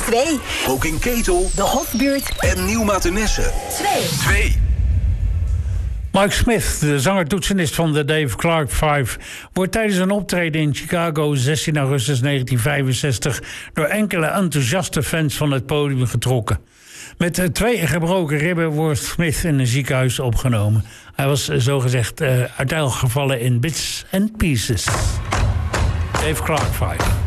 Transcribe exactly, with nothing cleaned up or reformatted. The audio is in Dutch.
twee. Ook in Ketel. De Hofbuurt. En Nieuw-Matenesse. twee. twee. Mike Smith, de zanger-toetsenist van de Dave Clark Five, wordt tijdens een optreden in Chicago zestien augustus negentien vijfenzestig door enkele enthousiaste fans van het podium getrokken. Met twee gebroken ribben wordt Smith in een ziekenhuis opgenomen. Hij was zogezegd uh, uit elkaar gevallen in bits and pieces. Dave Clark Five.